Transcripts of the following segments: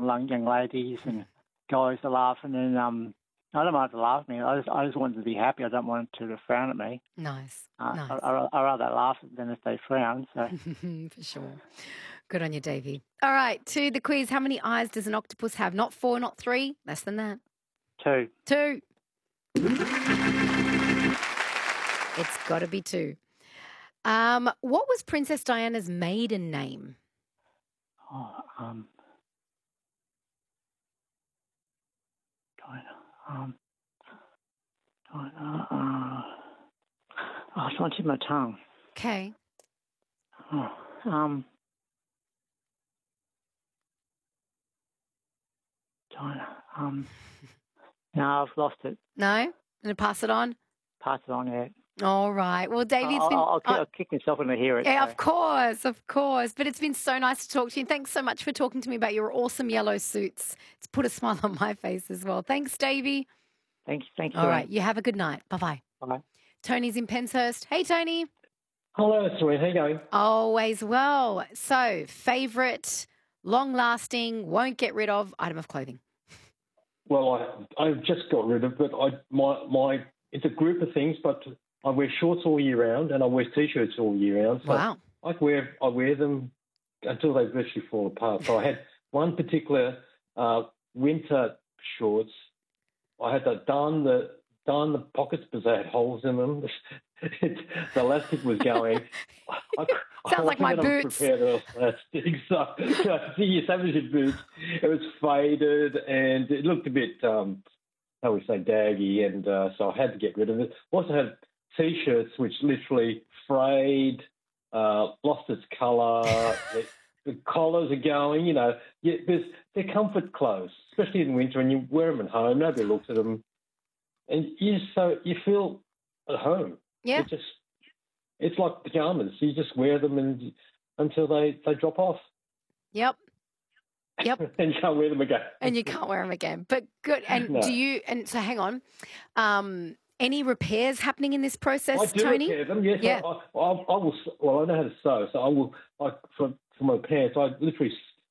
young ladies and guys are laughing, and I don't mind to laugh at me. I just want them to be happy. I don't want them to frown at me. Nice. I rather laugh than if they frown. So For sure. Good on you, Davey. All right, to the quiz. How many eyes does an octopus have? Not 4, not 3, less than that. 2. 2. It's got to be 2. What was Princess Diana's maiden name? It's on the tip of my tongue. Okay. No, I've lost it. No? I'm going to pass it on? Pass it on, yeah. All right. Well, Davey, it's been... I'll kick myself when I hear it. Yeah, so. of course. But it's been so nice to talk to you. Thanks so much for talking to me about your awesome yellow suits. It's put a smile on my face as well. Thanks, Davey. Thank you. All right. You have a good night. Bye-bye. Bye. Tony's in Penshurst. Hey, Tony. Hello, Serene. How you going? Always well. So, favourite, long-lasting, won't get rid of item of clothing? Well, I've just got rid of it. It's a group of things, but I wear shorts all year round and I wear T-shirts all year round. So wow. I wear them until they virtually fall apart. So I had one particular winter shorts. I had to darn the pockets because they had holes in them. The elastic was going. Sounds like my boots. So you savage your boots. It was faded and it looked a bit, how we say, daggy, and so I had to get rid of it. Also had T-shirts which literally frayed, lost its colour. The collars are going. They're comfort clothes, especially in winter, and you wear them at home. Nobody looks at them, and you feel at home. Yeah. It's like pajamas. You just wear them until they drop off. Yep. And you can't wear them again. And you can't wear them again. But good. And no. So hang on. Any repairs happening in this process, I do Tony? repair them, yes. Yeah. I will, well, I know how to sew, so I will, for my pants, I literally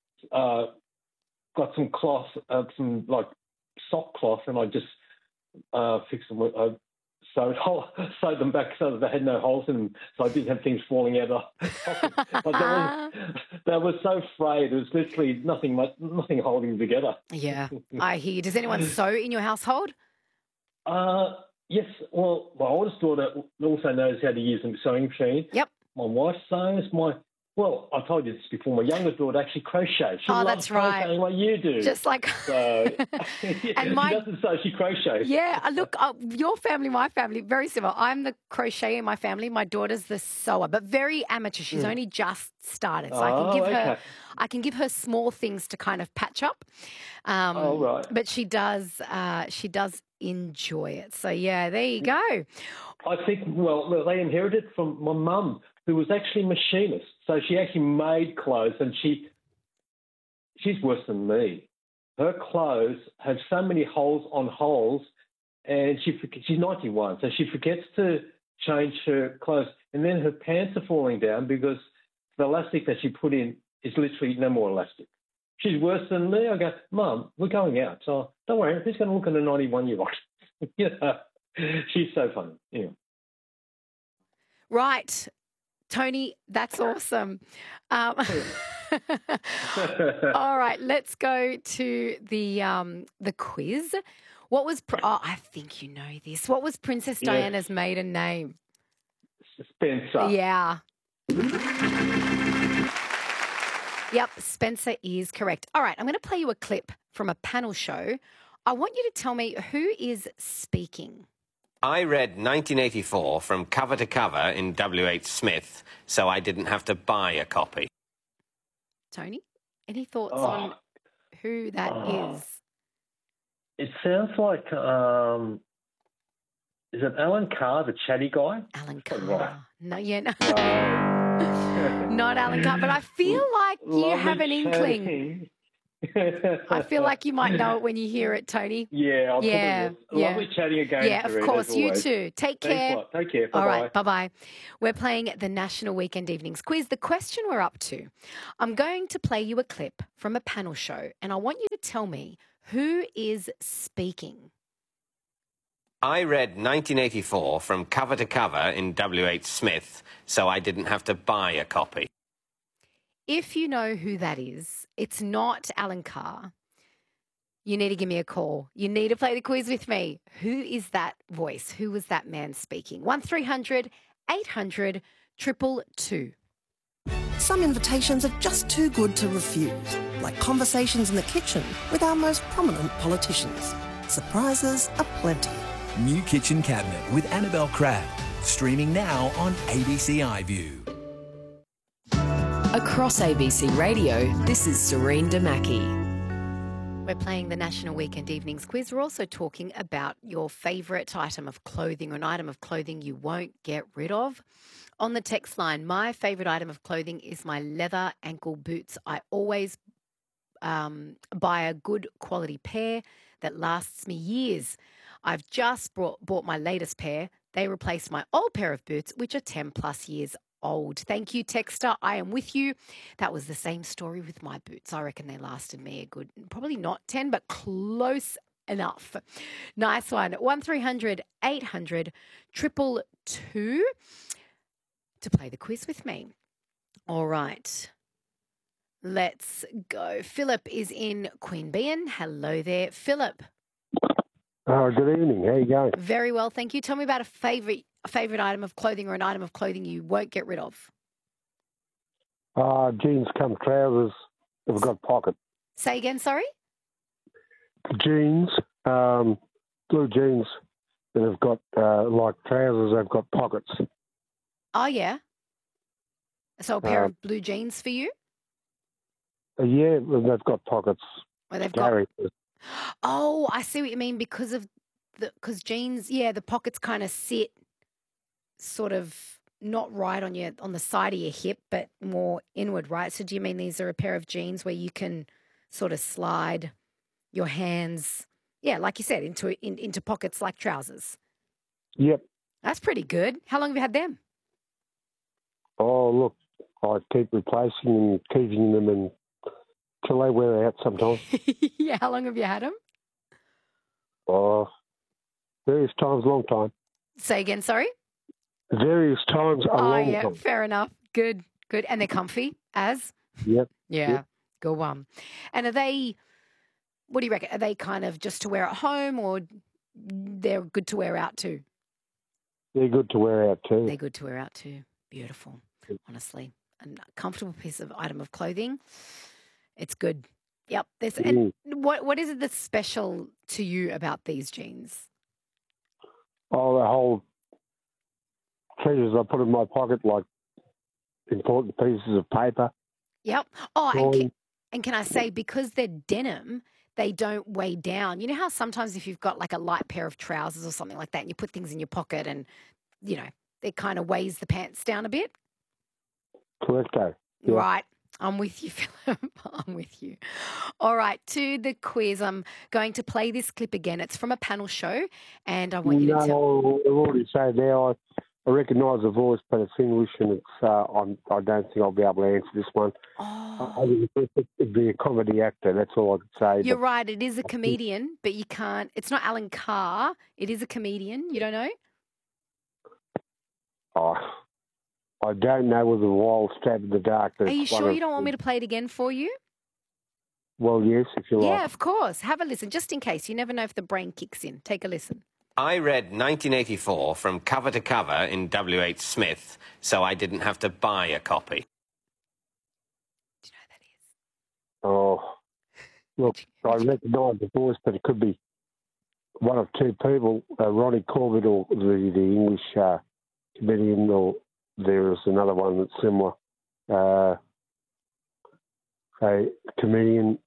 got some cloth, some like sock cloth, and I just fixed them. I sewed them back so that they had no holes in them, so I didn't have things falling out of the pockets. That was so frayed. It was literally nothing holding them together. Yeah, I hear you. Does anyone sew in your household? Yes. Well, my oldest daughter also knows how to use a sewing machine. Yep. My wife sews. Well, I told you this before. My youngest daughter actually crochets. She loves that's right. crocheting like you do. Just like... So, and she doesn't sew, she crochets. Yeah, look, your family, my family, very similar. I'm the crocheter in my family. My daughter's the sewer, but very amateur. She's only just started. So I can give her small things to kind of patch up. Right. But she does enjoy it. So, yeah, there you go. I think, well, they inherited from my mum, who was actually a machinist. So she actually made clothes, and she's worse than me. Her clothes have so many holes on holes, and she's 91, so she forgets to change her clothes. And then her pants are falling down because the elastic that she put in is literally no more elastic. She's worse than me. I go, Mum, we're going out, so don't worry, who's going to look at a 91-year-old? She's so funny. Yeah. Right. Tony, that's awesome. All right, let's go to the quiz. What was I think you know this. What was Princess Diana's maiden name? Spencer. Yeah. Yep, Spencer is correct. All right, I'm going to play you a clip from a panel show. I want you to tell me who is speaking. I read 1984 from cover to cover in W.H. Smith, so I didn't have to buy a copy. Tony, any thoughts on who that is? It sounds like, is it Alan Carr, the chatty guy? Alan Carr. No. Not Alan Carr, but I feel like you have an inkling. I feel like you might know it when you hear it, Tony. Yeah, I'll yeah. Lovely chatting again. Yeah, of course. You too. Take care. Thanks a lot. Take care. Bye-bye. All right, bye-bye. We're playing the National Weekend Evenings Quiz. The question we're up to, I'm going to play you a clip from a panel show, and I want you to tell me who is speaking. I read 1984 from cover to cover in W.H. Smith, so I didn't have to buy a copy. If you know who that is, it's not Alan Carr. You need to give me a call. You need to play the quiz with me. Who is that voice? Who was that man speaking? 1300 800 222. Some invitations are just too good to refuse, like conversations in the kitchen with our most prominent politicians. Surprises aplenty. New Kitchen Cabinet with Annabelle Crabb. Streaming now on ABC iView. Across ABC Radio, this is Serene Damaki. We're playing the National Weekend Evenings Quiz. We're also talking about your favourite item of clothing or an item of clothing you won't get rid of. On the text line, my favourite item of clothing is my leather ankle boots. I always buy a good quality pair that lasts me years. I've just bought my latest pair. They replaced my old pair of boots, which are 10 plus years old. Thank you, Texter. I am with you. That was the same story with my boots. I reckon they lasted me a good, probably not 10, but close enough. Nice one. 1300 800 222 to play the quiz with me. All right. Let's go. Philip is in Queanbeyan. Hello there, Philip. Good evening. How are you going? Very well, thank you. Tell me about a favourite item of clothing or an item of clothing you won't get rid of. Jeans come trousers have got pockets. Say again, sorry? Jeans, blue jeans that have got, like trousers, they've got pockets. Oh, yeah. So a pair of blue jeans for you? Yeah, they've got pockets. Well, they've got... Oh, I see what you mean because jeans, yeah, the pockets kind of sit sort of not right on the side of your hip, but more inward, right? So do you mean these are a pair of jeans where you can sort of slide your hands, yeah, like you said, into pockets like trousers? Yep. That's pretty good. How long have you had them? Oh, look, I keep replacing and keeping them until they wear out sometimes. Yeah, how long have you had them? Oh, various times, long time. Say again, sorry? Various times, a long time. Fair enough. Good. And they're comfy, as? Yep. Yeah, yep. Go on. And are they, what do you reckon, are they kind of just to wear at home or they're good to wear out too? They're good to wear out too. They're good to wear out too. Beautiful, honestly. A comfortable piece of item of clothing. It's good. Yep. And what is it that's special to you about these jeans? Oh, the whole treasures I put in my pocket, like important pieces of paper. Yep. Oh, and can I say, because they're denim, they don't weigh down. You know how sometimes if you've got like a light pair of trousers or something like that and you put things in your pocket and, you know, it kind of weighs the pants down a bit? Correcto. Yeah. Right. I'm with you, Philip. I'm with you. All right, to the quiz. I'm going to play this clip again. It's from a panel show, and I want you to tell... No, I've already said now I recognise the voice, but it's English, and it's I don't think I'll be able to answer this one. Oh. It'd be a comedy actor, that's all I could say. You're right, it is a comedian, but you can't... It's not Alan Carr. It is a comedian. You don't know? Oh, I don't know with the wild stab in the dark. Are you sure you don't want me to play it again for you? Well, yes, if you like. Yeah, of course. Have a listen, just in case. You never know if the brain kicks in. Take a listen. I read 1984 from cover to cover in W.H. Smith, so I didn't have to buy a copy. Do you know who that is? Oh, look, I recognise the voice, but it could be one of two people, Ronnie Corbett or the English comedian, or there is another one that's similar. A comedian,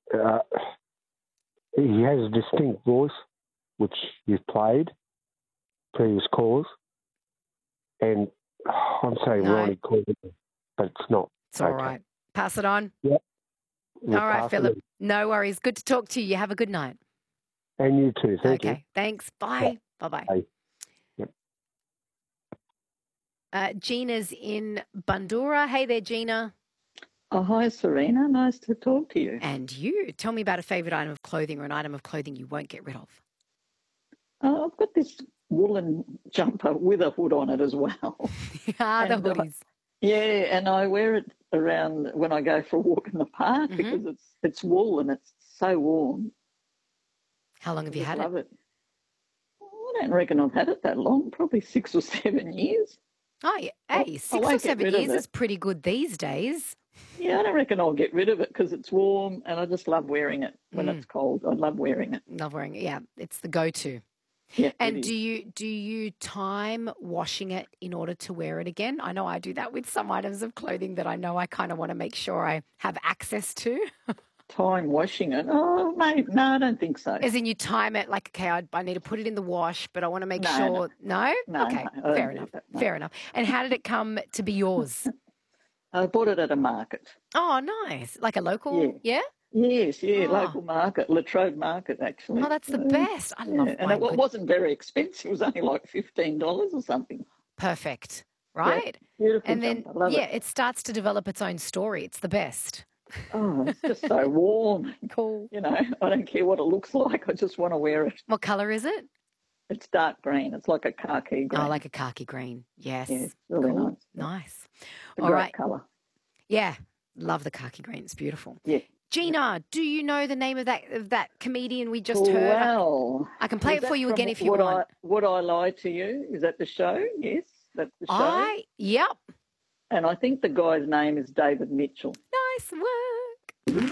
he has a distinct voice, which you've played, previous calls, and I'm saying Ronnie Corbett, but it's not. It's all right. Pass it on. Yep. All right, Philip. No worries. Good to talk to you. Have a good night. And you too. Thank you. Okay, thanks. Bye. Bye-bye. Bye. Yep. Gina's in Bundoora. Hey there, Gina. Oh, hi, Serena. Nice to talk to you. And you. Tell me about a favourite item of clothing or an item of clothing you won't get rid of. I've got this woolen jumper with a hood on it as well. The hoodies. Yeah, and I wear it around when I go for a walk in the park because it's wool and it's so warm. How long have you had it? I don't reckon I've had it that long, probably 6 or 7 years. Oh, yeah. Hey, 6 or 7 years is pretty good these days. Yeah, I don't reckon I'll get rid of it because it's warm and I just love wearing it when it's cold. I love wearing it. Love wearing it, yeah. It's the go-to. Yeah, and do you time washing it in order to wear it again? I know I do that with some items of clothing that I know I kind of want to make sure I have access to. Time washing it? Oh, mate, no, I don't think so. As in you time it like, okay, I need to put it in the wash, but I want to make sure. No? Okay, fair enough. Fair enough. And how did it come to be yours? I bought it at a market. Oh, nice. Like a local, yeah? Yes, local market, Latrobe Market, actually. Oh, that's the best. I love and it wasn't very expensive. It was only like $15 or something. Perfect, right? Yeah, beautiful and then, jumper. Love it. It starts to develop its own story. It's the best. Oh, it's just so warm. Cool. You know, I don't care what it looks like. I just want to wear it. What colour is it? It's dark green. It's like a khaki green. Oh, like a khaki green. Yes. Yeah, it's really nice. Nice. It's a great colour. Yeah, love the khaki green. It's beautiful. Yeah. Gina, do you know the name of that comedian we just heard? Well, I can play it for you again if you want. Would I Lie to You? Is that the show? Yes, that's the show. Yep. And I think the guy's name is David Mitchell. Nice work.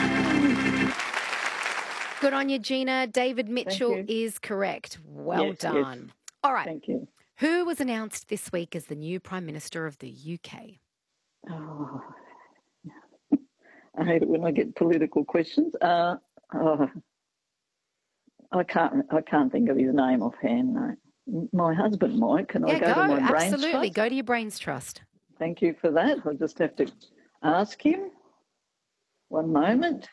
Good on you, Gina. David Mitchell is correct. Well done. Yes. All right. Thank you. Who was announced this week as the new Prime Minister of the UK? Oh, I hate it when I get political questions. I can't think of his name offhand. No. My husband might. Can I go to my brains trust? Absolutely. Go to your brains trust. Thank you for that. I just have to ask him. One moment.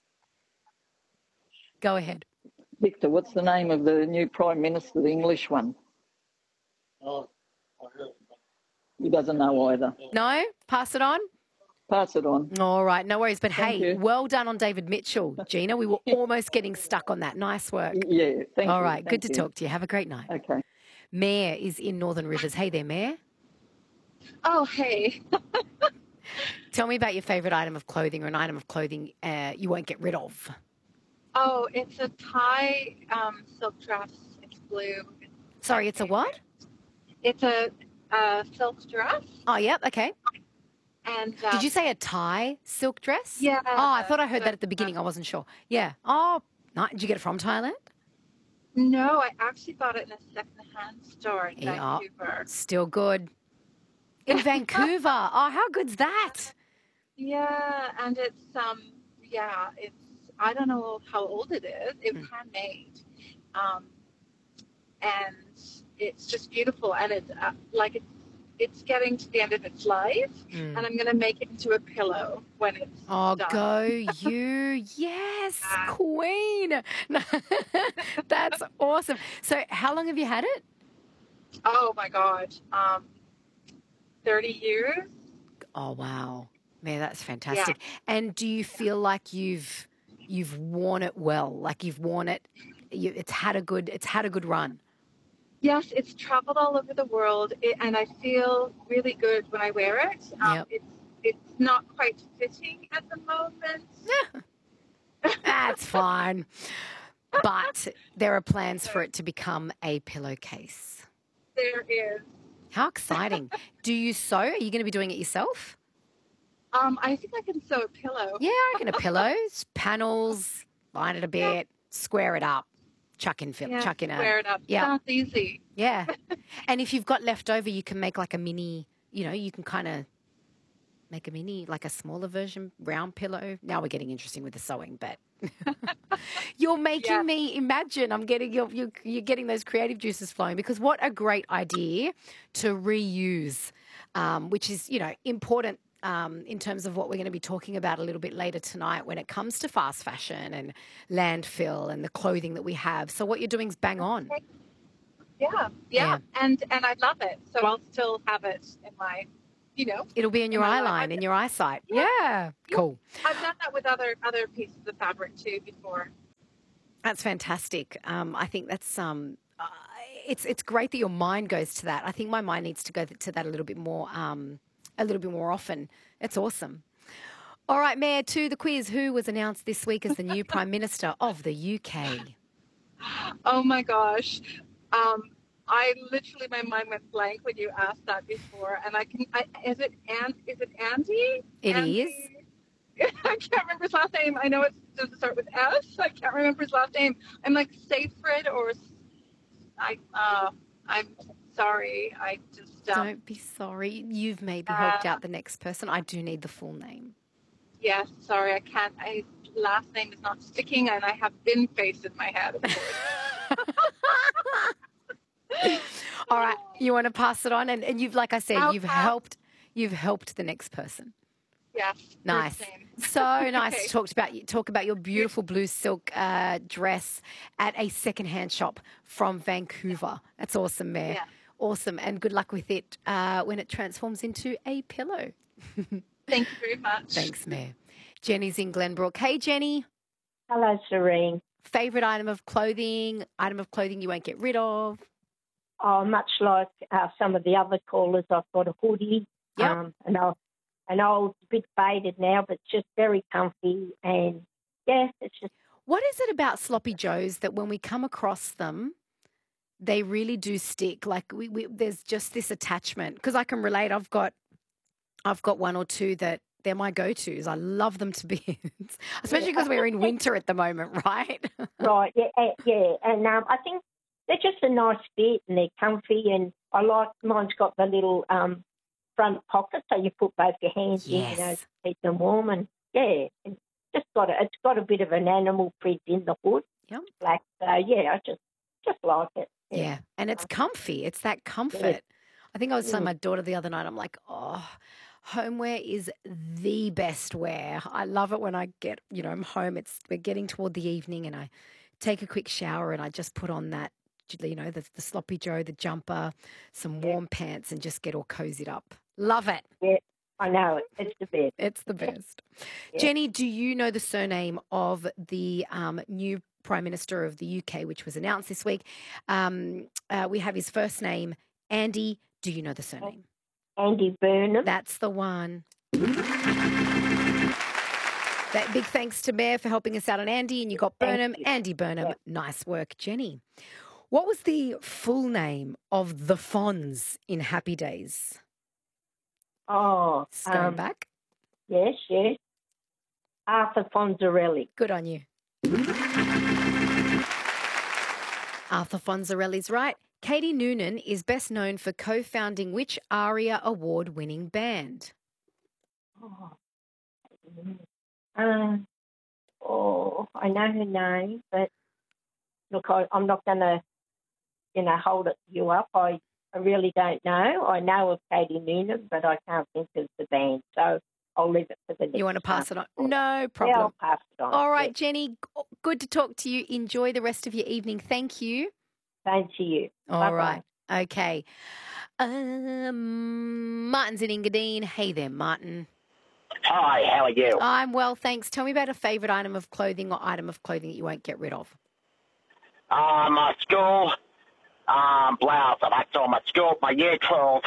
Go ahead. Victor, what's the name of the new Prime Minister, the English one? Oh, I heard. He doesn't know either. No? Pass it on? Pass it on. All right, no worries. But Thank hey, you. well done on David Mitchell, Gina. We were almost getting stuck on that. Nice work. Yeah, thank you. All right, good Thank to you. talk to you. Have a great night. Okay. Mare is in Northern Rivers. Hey there, Mare. Oh, hey. Tell me about your favourite item of clothing or an item of clothing you won't get rid of. Oh, it's a tie silk dress. It's blue. Sorry, it's a what? It's a silk dress. Oh, yep, okay. And did you say a tie silk dress? Yeah. Oh, I thought I heard that at the beginning. I wasn't sure. Yeah. Oh, nice. Did you get it from Thailand? No, I actually bought it in a secondhand store in Vancouver. Still good. In Vancouver. Oh, how good's that? Yeah, and it's it's I don't know how old it is. It was handmade, and it's just beautiful. And it's it's getting to the end of its life, and I'm going to make it into a pillow when it's done. Go you. Yes, queen. That's awesome. So how long have you had it? Oh, my God. 30 years. Oh, wow. Man, that's fantastic. Yeah. And do you feel like you've worn it well? Like you've worn it, it's had a good run? Yes, it's traveled all over the world, and I feel really good when I wear it. It's not quite fitting at the moment. That's fine. But there are plans for it to become a pillowcase. There is. How exciting. Do you sew? Are you going to be doing it yourself? I think I can sew a pillow. Yeah, I reckon a pillow, panels, line it a bit, square it up. Chuck in square it up. Yeah. Sounds easy. Yeah. And if you've got leftover, you can make like a mini, you can kind of make a mini, like a smaller version, round pillow. Now we're getting interesting with the sewing, but you're making me imagine. I'm getting you're getting those creative juices flowing, because what a great idea to reuse, which is, important in terms of what we're going to be talking about a little bit later tonight when it comes to fast fashion and landfill and the clothing that we have. So what you're doing is bang on. Yeah. And I love it. So I'll still have it in my, It'll be in your eye line, in your eyesight. Yeah. Cool. I've done that with other pieces of fabric too before. That's fantastic. I think that's it's great that your mind goes to that. I think my mind needs to go to that a little bit more often. It's awesome. All right, Mayor, to the quiz. Who was announced this week as the new Prime Minister of the UK? Oh my gosh. I literally, my mind went blank when you asked that before. And is it Andy? It is. I can't remember his last name. I know it doesn't start with S. I can't remember his last name. I'm like Seyfried or I'm sorry. I just don't be sorry. You've maybe helped out the next person. I do need the full name. Yes, sorry, I can't. Last name is not sticking, and I have bin face in my head. Of course. All right, you want to pass it on, and you've, like I said, you've helped the next person. Yes. Nice. So nice to talk about your beautiful blue silk dress at a secondhand shop from Vancouver. That's awesome, Mayor. Yeah. Awesome. And good luck with it when it transforms into a pillow. Thank you very much. Thanks, Mayor. Jenny's in Glenbrook. Hey, Jenny. Hello, Serene. Favourite item of clothing you won't get rid of? Oh, much like some of the other callers, I've got a hoodie. Yep. And it's a bit faded now, but it's just very comfy. And, yeah, it's just... What is it about Sloppy Joes that when we come across them, they really do stick? Like, there's just this attachment. Because I can relate. I've got one or two that they're my go-tos. I love them to bits, especially because we're in winter at the moment, right? Right, yeah. And I think they're just a nice fit and they're comfy. And I like mine's got the little... front pocket, so you put both your hands in, to keep them warm, and it's got a bit of an animal print in the hood, black. So I just like it. Yeah, and it's comfy. It's that comfort. Yeah. I think I was telling my daughter the other night. I'm like, homeware is the best wear. I love it when I get, I'm home. We're getting toward the evening, and I take a quick shower, and I just put on that. The Sloppy Joe, the jumper, some warm pants, and just get all cozied up. Love it. Yeah, I know it. It's the best. It's the best. Yeah. Jenny, do you know the surname of the new Prime Minister of the UK, which was announced this week? We have his first name, Andy. Do you know the surname? Andy Burnham. That's the one. That big thanks to Mayor for helping us out on Andy, and you got Burnham. Andy Burnham. Yeah. Nice work, Jenny. What was the full name of the Fonz in Happy Days? Oh. Going back? Yes. Arthur Fonzarelli. Good on you. Arthur Fonzarelli's right. Katie Noonan is best known for co-founding which ARIA award-winning band? I know her name, but look, I'm not going to, hold it you up. I really don't know. I know of Katie Noonan, but I can't think of the band. So I'll leave it for the next. You want to pass it on? No problem. Yeah, I'll pass it on. All right, Jenny, good to talk to you. Enjoy the rest of your evening. Thank you. Same to you. All Bye-bye. right. Okay. Martin's in Engadine. Hey there, Martin. Hi, how are you? I'm well, thanks. Tell me about a favourite item of clothing or item of clothing that you won't get rid of. My school blouse. That's all my school, my year 12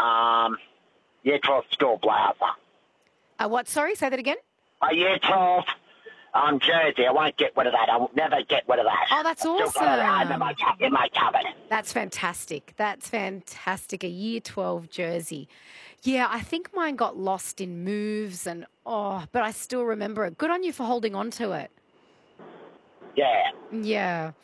school blouse. What? Sorry, say that again. My year 12 jersey. I won't get rid of that. I will never get rid of that. Oh, that's awesome. In my cupboard. That's fantastic. That's fantastic. A year 12 jersey. Yeah, I think mine got lost in moves but I still remember it. Good on you for holding on to it. Yeah. Yeah.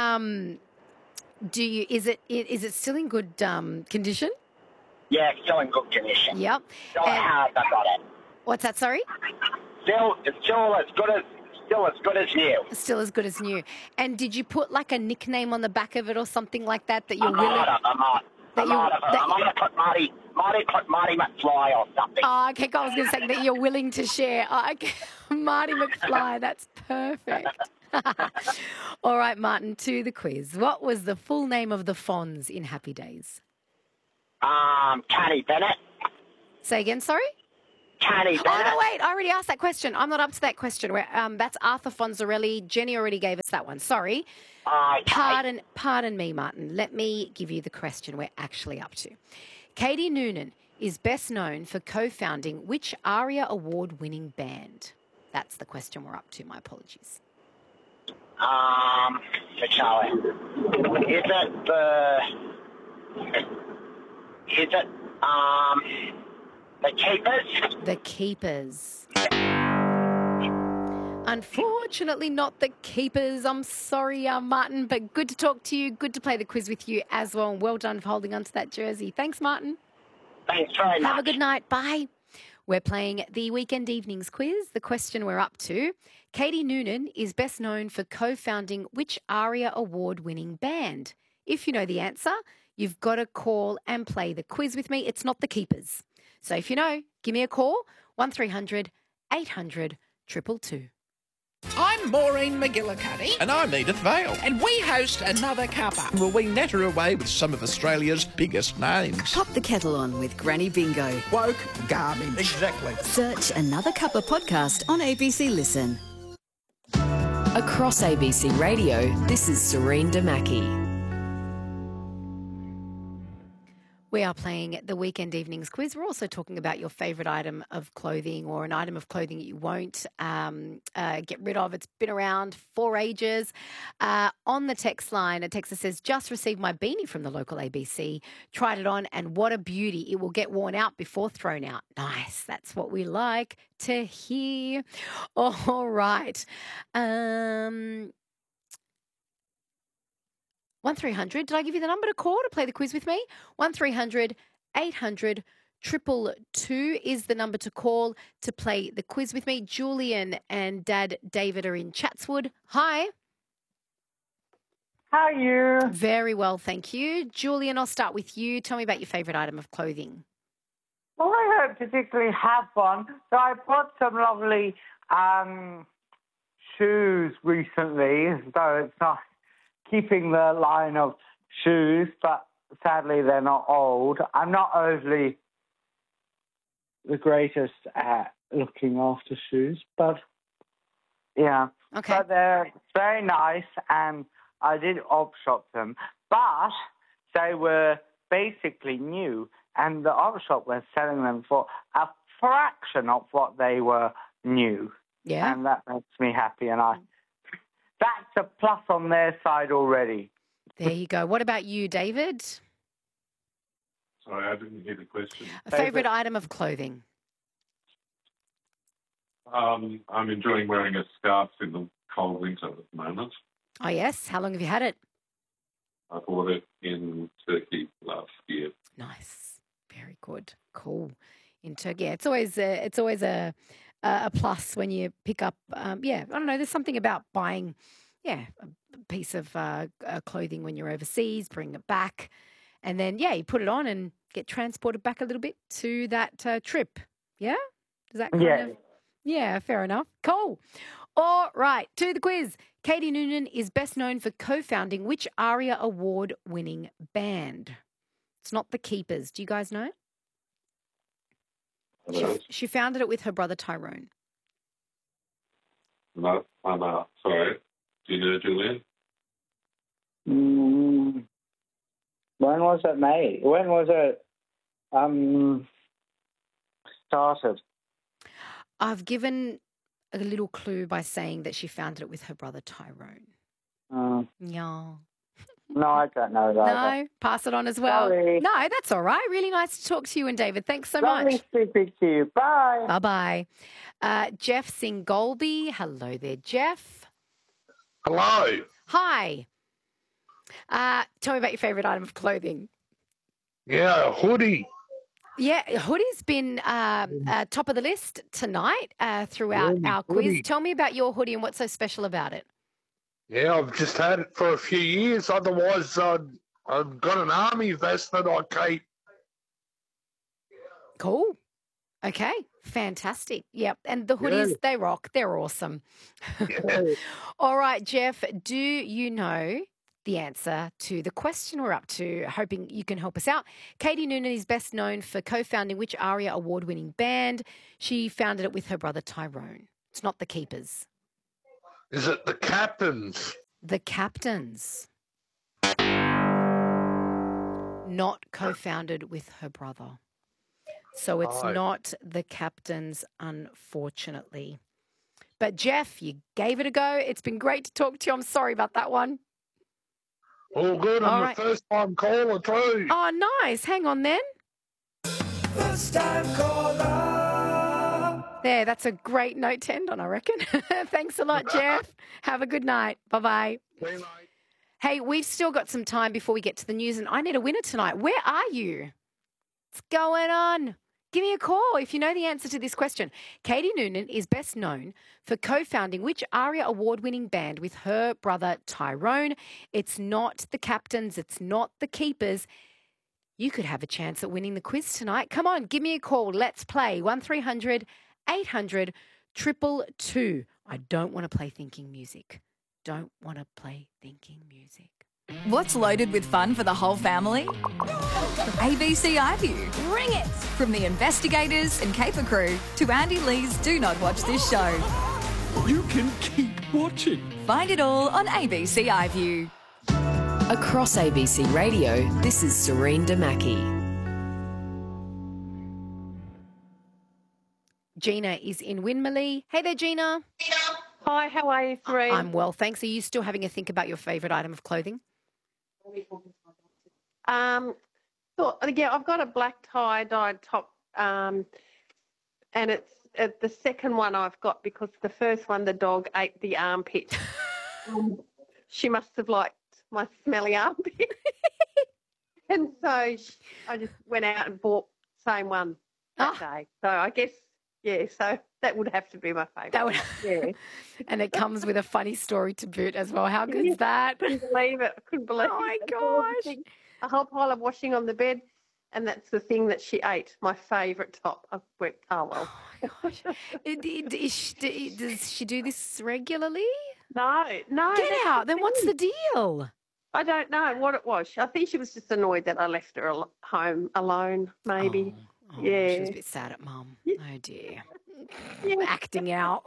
Is it still in good condition? Yeah, it's still in good condition. Yep. Still hard, I got it. What's that, sorry? Still as good as new. Still as good as new. And did you put like a nickname on the back of it or something like that you're willing? I might have put Marty McFly or something. Oh, okay, I was going to say that you're willing to share. Oh, okay. Marty McFly, that's perfect. All right, Martin, to the quiz. What was the full name of the Fonz in Happy Days? Canny Bennett. Say again, sorry? Canny Bennett. Oh, no, wait, I already asked that question. I'm not up to that question. That's Arthur Fonzarelli. Jenny already gave us that one. Sorry. Okay. Pardon me, Martin. Let me give you the question we're actually up to. Katie Noonan is best known for co-founding which ARIA award-winning band? That's the question we're up to. My apologies. Charlie. Is it the Keepers? The Keepers. Unfortunately, not the Keepers. I'm sorry, Martin, but good to talk to you. Good to play the quiz with you as well. And well done for holding on to that jersey. Thanks, Martin. Thanks very much. Have a good night. Bye. We're playing the Weekend Evenings quiz. The question we're up to, Katie Noonan is best known for co-founding which ARIA award-winning band? If you know the answer, you've got to call and play the quiz with me. It's not the Keepers. So if you know, give me a call, 1300 800 222. I'm Maureen McGillicuddy. And I'm Edith Vale. And we host Another Cuppa. Will we natter away with some of Australia's biggest names? Pop the kettle on with Granny Bingo. Woke garbage. Exactly. Search Another Cuppa podcast on ABC Listen. Across ABC Radio, this is Serene Damaki. We are playing the Weekend Evenings quiz. We're also talking about your favourite item of clothing or an item of clothing that you won't get rid of. It's been around for ages. On the text line, a texter says, just received my beanie from the local ABC. Tried it on and what a beauty. It will get worn out before thrown out. Nice. That's what we like to hear. All right. 1300. Did I give you the number to call to play the quiz with me? 1300 800 222 is the number to call to play the quiz with me. Julian and Dad David are in Chatswood. Hi. How are you? Very well, thank you. Julian, I'll start with you. Tell me about your favourite item of clothing. Well, I don't particularly have one. So I bought some lovely shoes recently, so it's not keeping the line of shoes, but sadly they're not old. I'm not overly the greatest at looking after shoes, but yeah. Okay. But they're very nice, and I did op shop them, but they were basically new, and the op shop was selling them for a fraction of what they were new. Yeah. And that makes me happy, and that's a plus on their side already. There you go. What about you, David? Sorry, I didn't hear the question. A favourite item of clothing? I'm enjoying wearing a scarf in the cold winter at the moment. Oh, yes. How long have you had it? I bought it in Turkey last year. Nice. Very good. Cool. In Turkey. Yeah, it's always a plus when you pick up, I don't know, there's something about buying, a piece of clothing when you're overseas, bring it back, and then, you put it on and get transported back a little bit to that trip. Yeah? Does that kind of... Yeah, fair enough. Cool. All right, to the quiz. Katie Noonan is best known for co-founding which ARIA award-winning band? It's not the Keepers. Do you guys know? She founded it with her brother Tyrone. No, I'm sorry. Do you know Julian? When was it made? When was it started? I've given a little clue by saying that she founded it with her brother Tyrone. Yeah. No, I don't know that. No, pass it on as well. Sorry. No, that's all right. Really nice to talk to you and David. Thanks so much. Lovely speaking to you. Bye. Bye-bye. Jeff Singolby. Hello there, Jeff. Hello. Hi. Tell me about your favourite item of clothing. Yeah, a hoodie. Yeah, hoodie's been top of the list tonight throughout our quiz. Hoodie. Tell me about your hoodie and what's so special about it. Yeah, I've just had it for a few years. Otherwise, I've got an army vest that I keep. Cool. Okay, fantastic. Yep, and the hoodies, they rock. They're awesome. All right, Jeff, do you know the answer to the question we're up to? Hoping you can help us out. Katie Noonan is best known for co-founding which ARIA award-winning band? She founded it with her brother Tyrone. It's not the Keepers. Is it the Captains? The Captains. Not co-founded with her brother. So it's not the Captains, unfortunately. But, Jeff, you gave it a go. It's been great to talk to you. I'm sorry about that one. All good. I'm a first-time caller too. Oh, nice. Hang on then. First-time caller. There, that's a great note to end on, I reckon. Thanks a lot, Jeff. Have a good night. Bye-bye. See you, mate. Hey, we've still got some time before we get to the news, and I need a winner tonight. Where are you? What's going on? Give me a call if you know the answer to this question. Katie Noonan is best known for co-founding which ARIA award-winning band with her brother Tyrone? It's not the Captains. It's not the Keepers. You could have a chance at winning the quiz tonight. Come on, give me a call. Let's play 1300 800 222. I don't want to play thinking music. Don't want to play thinking music. What's loaded with fun for the whole family? ABC iView. Bring it! From the investigators and caper crew to Andy Lee's Do Not Watch This Show. You can keep watching. Find it all on ABC iView. Across ABC Radio, this is Serene Damaki. Gina is in Winmalee. Hey there, Gina. Hi, how are you, Serene? I'm well, thanks. Are you still having a think about your favourite item of clothing? I've got a black tie-dyed top, and it's the second one I've got because the first one the dog ate the armpit. She must have liked my smelly armpit, and so I just went out and bought the same one that day. So I guess. Yeah, so that would have to be my favourite. Yeah. And it comes with a funny story to boot as well. How good is that? I couldn't believe it. Oh, my gosh. A whole pile of washing on the bed, and that's the thing that she ate, my favourite top. I went, oh, well. Oh, my gosh. Does she do this regularly? No. Get out. Then what's the deal? I don't know what it was. I think she was just annoyed that I left her home alone, maybe. Oh, yeah. She was a bit sad at Mum. Oh, dear. Acting out.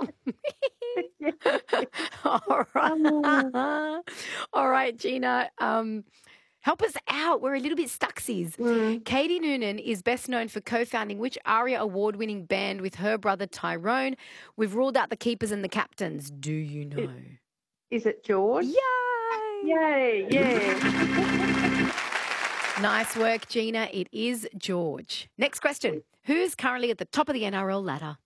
All right. All right, Gina. Help us out. We're a little bit stucksies. Katie Noonan is best known for co-founding which ARIA award-winning band with her brother Tyrone? We've ruled out the Keepers and the Captains. Do you know? Is it George? Yay! Yeah. Nice work, Gina. It is George. Next question. Who's currently at the top of the NRL ladder?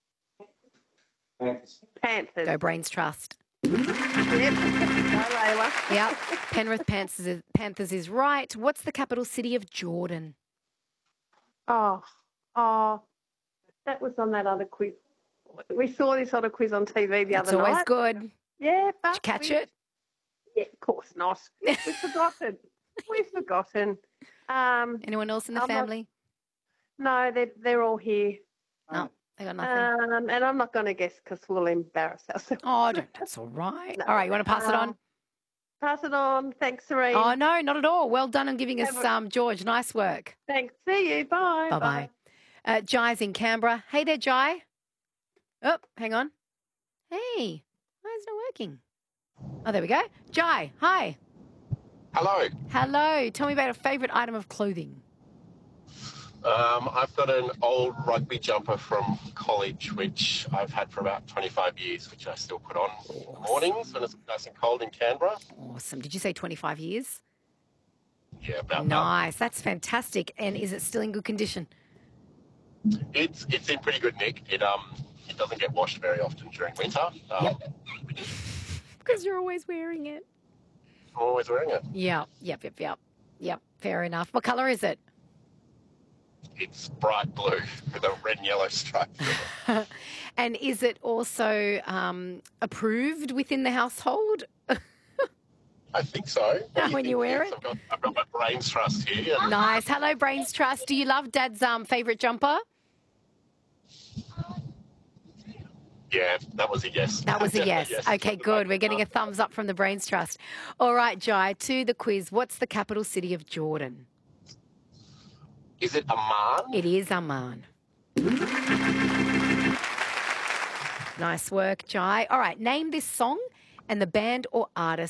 Panthers. Go Brains Trust. Yep. Go Layla. Yep. Penrith Panthers is right. What's the capital city of Jordan? Oh, that was on that other quiz. We saw this other quiz on TV the other night. It's always good. Yeah, but did you catch it? Yeah, of course not. We've forgotten. Anyone else in the family? No, they're all here. No, they got nothing. And I'm not going to guess because we'll embarrass ourselves. Oh, that's all right. No. All right, you want to pass it on? Pass it on. Thanks, Serene. Oh, no, not at all. Well done on giving us George. Nice work. Thanks. See you. Bye. Bye-bye. Jai's in Canberra. Hey there, Jai. Oh, hang on. Hey, why is it not working? Oh, there we go. Jai, hi. Hello. Hello. Tell me about a favourite item of clothing. I've got an old rugby jumper from college, which I've had for about 25 years, which I still put on mornings when it's nice and cold in Canberra. Awesome. Did you say 25 years? Yeah, about nice. That's fantastic. And is it still in good condition? It's in pretty good nick. It doesn't get washed very often during winter. Because you're always wearing it. I'm always wearing it. Yeah. Yep. Fair enough. What colour is it? It's bright blue with a red and yellow stripe. And is it also approved within the household? I think so. When you wear it? I've got my Brains Trust here. Nice. Hello, Brains Trust. Do you love Dad's favourite jumper? Yeah, that was a yes. That was a yes. Yes. Okay, good. We're getting a thumbs up from the Brains Trust. All right, Jai, to the quiz. What's the capital city of Jordan? Is it Amman? It is Amman. Nice work, Jai. All right, name this song and the band or artist